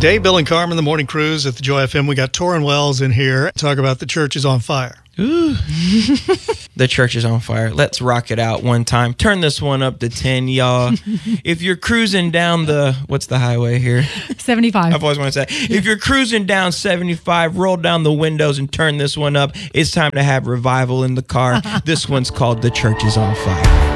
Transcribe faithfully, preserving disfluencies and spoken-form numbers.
Dave, Bill, and Carmen, the Morning Cruise at the Joy F M. We got Torrin Wells in here. Talk about the church is on fire. Ooh. The church is on fire. Let's rock it out one time. Turn this one up to ten, y'all. If you're cruising down the, what's the highway here? seventy-five. I've always wanted to say, if you're cruising down seventy-five, roll down the windows and turn this one up. It's time to have revival in the car. This one's called The Church is on Fire.